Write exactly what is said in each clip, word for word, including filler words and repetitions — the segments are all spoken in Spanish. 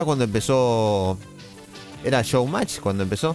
cuando empezó, era Showmatch cuando empezó,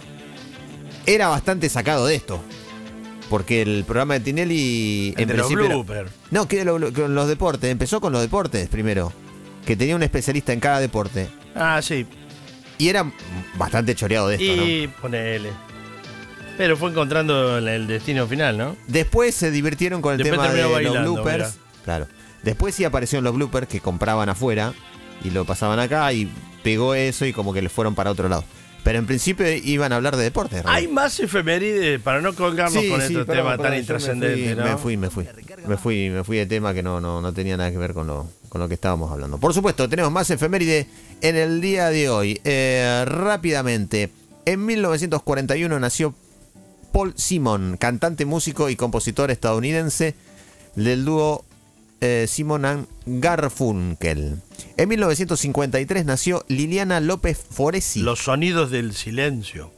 era bastante sacado de esto. Porque el programa de Tinelli el en de principio los bloopers. era, no, que lo, con los deportes, empezó con los deportes primero, que tenía un especialista en cada deporte. Ah, sí. Y era bastante choreado de esto, Y ¿no? ponele. Pero fue encontrando el, el destino final, ¿no? Después se divirtieron con el Después tema de terminó los bailando, bloopers. mirá. Claro. Después sí aparecieron los bloopers que compraban afuera y lo pasaban acá y pegó eso y como que le fueron para otro lado. Pero en principio iban a hablar de deportes. ¿No? Hay más efemérides para no colgarnos Sí, con sí, estos perdón, temas perdón, tan yo intrascendentes, ¿no? Me fui, me fui, me fui, me fui de tema que no, no, no tenía nada que ver con lo, con lo que estábamos hablando. Por supuesto, tenemos más efemérides en el día de hoy. Eh, rápidamente, en mil novecientos cuarenta y uno nació Paul Simon, cantante, músico y compositor estadounidense del dúo eh, Simon and Garfunkel. En mil novecientos cincuenta y tres nació Liliana López Foresi. Los sonidos del silencio.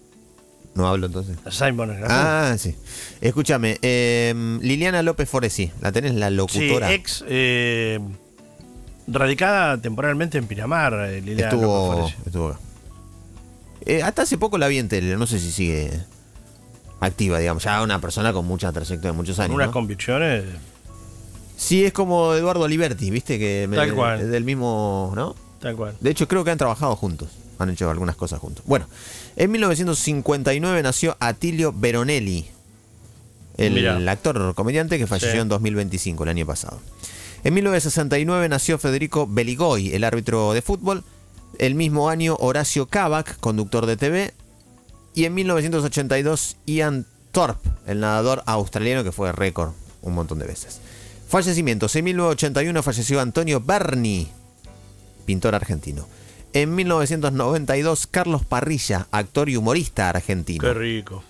No hablo entonces. Simon and Garfunkel. Ah, sí. Escúchame, eh, Liliana López Foresi, ¿la tenés, la locutora? Sí, ex eh, radicada temporalmente en Pinamar, eh, Liliana López Estuvo, Foresi. estuvo acá. Eh, hasta hace poco la vi en tele, no sé si sigue activa, digamos. Ya una persona con mucha trayectoria, muchos años. Con unas ¿no? convicciones. Sí, es como Eduardo Aliberti, ¿viste? Que me, Tal cual. es del mismo, ¿no? Tal cual. De hecho, creo que han trabajado juntos. Han hecho algunas cosas juntos. Bueno, en mil novecientos cincuenta y nueve nació Attilio Veronelli, el Mirá. actor comediante que falleció Sí. en dos mil veinticinco, el año pasado. En mil novecientos sesenta y nueve nació Federico Beligoy, el árbitro de fútbol. El mismo año Horacio Kavak, conductor de T V. Y en mil novecientos ochenta y dos Ian Thorpe, el nadador australiano que fue récord un montón de veces. Fallecimientos. En mil novecientos ochenta y uno falleció Antonio Berni, pintor argentino. En mil novecientos noventa y dos Carlos Parrilla, actor y humorista argentino. Qué rico.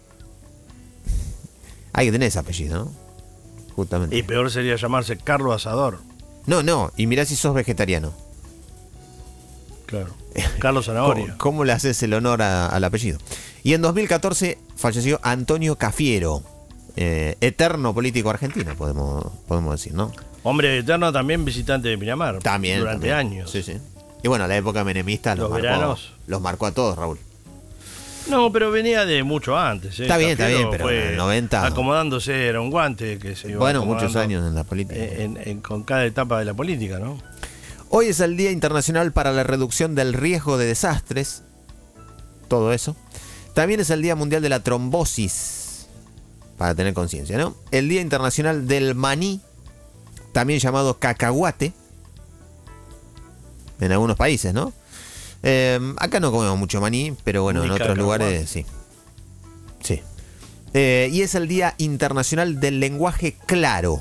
Hay que tener ese apellido, ¿no? Justamente. Y peor sería llamarse Carlos Asador. No, no, y mirá si sos vegetariano. Claro. Carlos Zanahoria. ¿Cómo, cómo le haces el honor a- al apellido? Y en dos mil catorce falleció Antonio Cafiero, eh, eterno político argentino, podemos, podemos decir, ¿no? Hombre eterno, también visitante de Pinamar. También. Durante también. años. Sí, sí. Y bueno, la época menemista los, Los marcó, veranos. los marcó a todos, Raúl. No, pero venía de mucho antes. ¿eh? Está bien, está Cafiero bien, pero fue en el noventa. Acomodándose, era un guante que se iba Bueno, acomodando muchos años en la política. En, en- con cada etapa de la política, ¿no? Hoy es el Día Internacional para la Reducción del Riesgo de Desastres. Todo eso. También es el Día Mundial de la Trombosis. Para tener conciencia, ¿no? El Día Internacional del Maní. También llamado cacahuate. En algunos países, ¿no? Eh, acá no comemos mucho maní, pero bueno, Ni en otros cacahuate. lugares sí. Sí. Eh, y es el Día Internacional del Lenguaje Claro.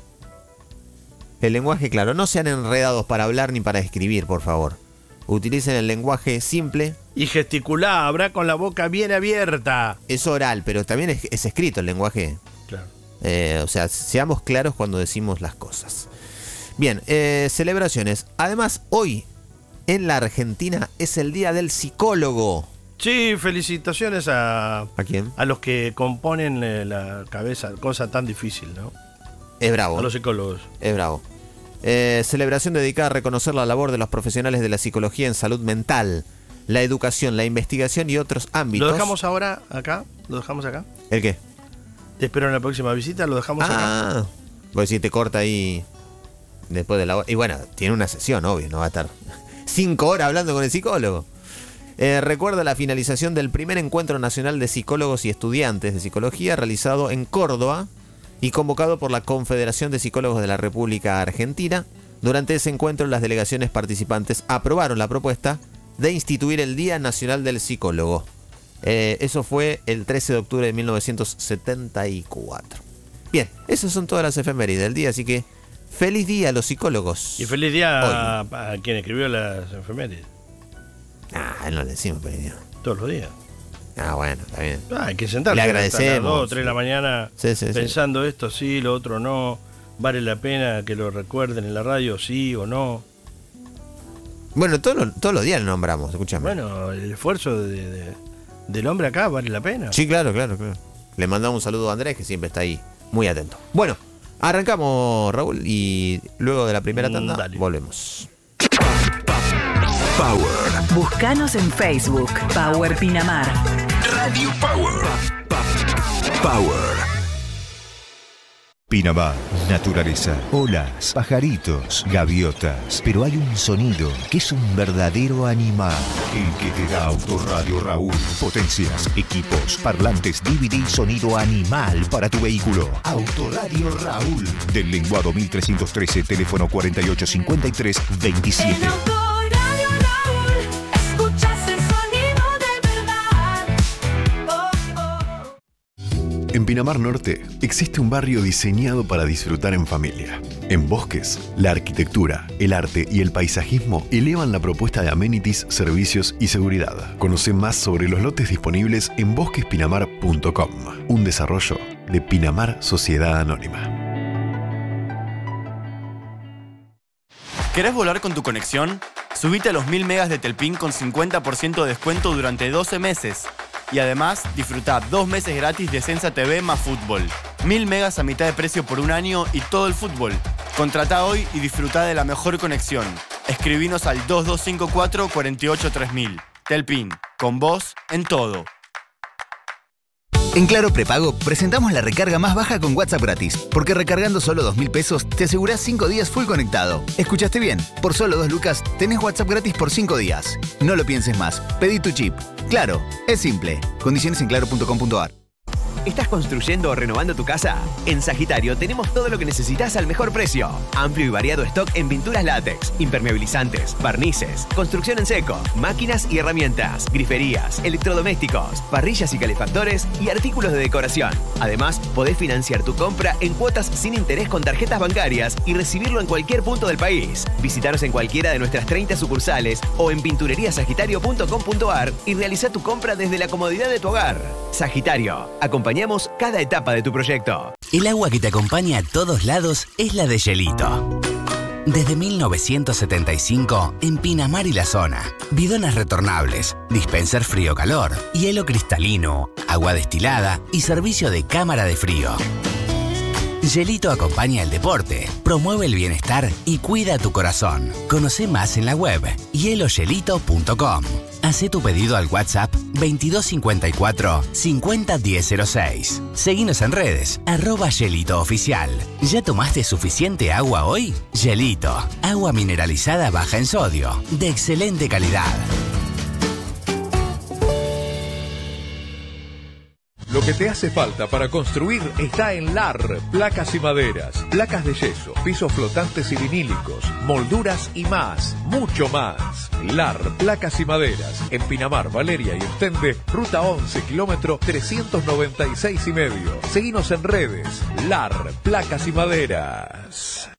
El lenguaje claro. No sean enredados para hablar ni para escribir, por favor. Utilicen el lenguaje simple. Y gesticulá, habrá con la boca bien abierta. Es oral, pero también es, es escrito el lenguaje. Claro. Eh, o sea, seamos claros cuando decimos las cosas. Bien, eh, celebraciones. Además, hoy en la Argentina es el Día del Psicólogo. Sí, felicitaciones a, ¿A quién? a los que componen eh, la cabeza, cosa tan difícil, ¿no? Es bravo. A los psicólogos. Es bravo. Eh, celebración dedicada a reconocer la labor de los profesionales de la psicología en salud mental, la educación, la investigación y otros ámbitos. ¿Lo dejamos ahora acá? ¿Lo dejamos acá? ¿El qué? Te espero en la próxima visita, lo dejamos acá. Ah, pues si te corta ahí después de la hora. Y bueno, tiene una sesión, obvio, no va a estar cinco horas hablando con el psicólogo. Eh, recuerda la finalización del primer encuentro nacional de psicólogos y estudiantes de psicología realizado en Córdoba y convocado por la Confederación de Psicólogos de la República Argentina. Durante ese encuentro, las delegaciones participantes aprobaron la propuesta de instituir el Día Nacional del Psicólogo. Eh, eso fue el trece de octubre de mil novecientos setenta y cuatro. Bien, esas son todas las efemérides del día, así que feliz día a los psicólogos. Y feliz día a, a quien escribió las efemérides. Ah, no le decimos feliz día. Todos los días. Ah, bueno, está bien. Ah, hay que sentarse Le a las agradecemos. dos o tres de la mañana Sí, sí, sí. pensando esto sí, lo otro no. ¿Vale la pena que lo recuerden en la radio, sí o no? Bueno, todos los, todos los días lo nombramos, escúchame. Bueno, el esfuerzo de, de- del hombre acá vale la pena. Sí, claro, claro, claro. Le mandamos un saludo a Andrés, que siempre está ahí, muy atento. Bueno, arrancamos, Raúl, y luego de la primera Mm, tanda dale. volvemos. Power. Búscanos en Facebook. Power Pinamar. Radio Power. Pa, pa, Power. Pinamar, naturaleza, olas, pajaritos, gaviotas. Pero hay un sonido que es un verdadero animal. El que te da Autoradio Raúl. Potencias, equipos, parlantes, D V D, sonido animal para tu vehículo. Autoradio Raúl. Del Lenguado mil trescientos trece, teléfono cuarenta y ocho cincuenta y tres veintisiete. En Autoradio Raúl, escuchas el sonido de verdad. Oh, oh. En Pinamar Norte existe un barrio diseñado para disfrutar en familia. En Bosques, la arquitectura, el arte y el paisajismo elevan la propuesta de amenities, servicios y seguridad. Conoce más sobre los lotes disponibles en bosques pinamar punto com, un desarrollo de Pinamar Sociedad Anónima. ¿Querés volar con tu conexión? Subite a los mil megas de Telpin con cincuenta por ciento de descuento durante doce meses. Y además, disfruta dos meses gratis de Sensa T V más fútbol. Mil megas a mitad de precio por un año y todo el fútbol. Contratá hoy y disfruta de la mejor conexión. Escribinos al dos dos cinco cuatro, cuatro ocho tres mil. Telpin, con vos en todo. En Claro Prepago presentamos la recarga más baja con WhatsApp gratis, porque recargando solo dos mil pesos te asegurás cinco días full conectado. ¿Escuchaste bien? Por solo dos lucas tenés WhatsApp gratis por cinco días. No lo pienses más, pedí tu chip. Claro, es simple. Condiciones en claro punto com punto a r. ¿Estás construyendo o renovando tu casa? En Sagitario tenemos todo lo que necesitas al mejor precio. Amplio y variado stock en pinturas látex, impermeabilizantes, barnices, construcción en seco, máquinas y herramientas, griferías, electrodomésticos, parrillas y calefactores y artículos de decoración. Además, podés financiar tu compra en cuotas sin interés con tarjetas bancarias y recibirlo en cualquier punto del país. Visítanos en cualquiera de nuestras treinta sucursales o en pintureriasagitario punto com punto a r y realiza tu compra desde la comodidad de tu hogar. Sagitario, acompañamos cada etapa de tu proyecto. El agua que te acompaña a todos lados es la de Gelito. Desde mil novecientos setenta y cinco, en Pinamar y la zona. Bidones retornables, dispenser frío-calor, hielo cristalino, agua destilada y servicio de cámara de frío. Gelito acompaña el deporte, promueve el bienestar y cuida tu corazón. Conoce más en la web hielo gelito punto com. Hacé tu pedido al WhatsApp veintidós cincuenta y cuatro, cincuenta diez cero seis. Seguinos en redes, arroba Gelito Oficial. ¿Ya tomaste suficiente agua hoy? Gelito, agua mineralizada baja en sodio, de excelente calidad. Lo que te hace falta para construir está en L A R, placas y maderas, placas de yeso, pisos flotantes y vinílicos, molduras y más, mucho más. L A R, placas y maderas, en Pinamar, Valeria y Ostende, ruta once, kilómetro trescientos noventa y seis y medio. Seguinos en redes, L A R, placas y maderas.